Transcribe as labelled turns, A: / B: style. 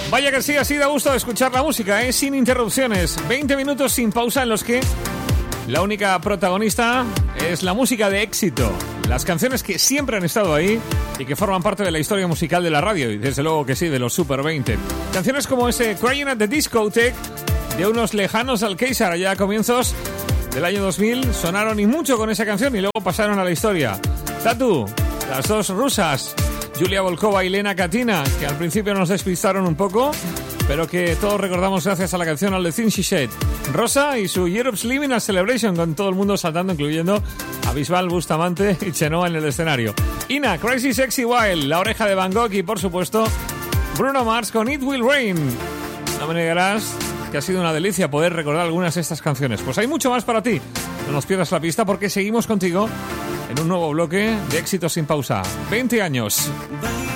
A: Vaya que sí, así da gusto escuchar la música, sin interrupciones. 20 minutos sin pausa en los que la única protagonista es la música de éxito. Las canciones que siempre han estado ahí y que forman parte de la historia musical de la radio. Y desde luego que sí, de los Super 20. Canciones como ese Crying at the Discotheque de unos lejanos Alcázar allá a comienzos del año 2000. Sonaron y mucho con esa canción y luego pasaron a la historia. Tattoo, las dos rusas, Julia Volkova y Lena Katina, que al principio nos despistaron un poco, pero que todos recordamos gracias a la canción All the Things She Said. Rosa y su Europe's Living a Celebration, con todo el mundo saltando, incluyendo a Bisbal, Bustamante y Chenoa en el escenario. Ina, Crazy Sexy Wild, La Oreja de Van Gogh y, por supuesto, Bruno Mars con It Will Rain. No me negarás que ha sido una delicia poder recordar algunas de estas canciones. Pues hay mucho más para ti. No nos pierdas la pista porque seguimos contigo en un nuevo bloque de éxitos sin pausa. 20 años.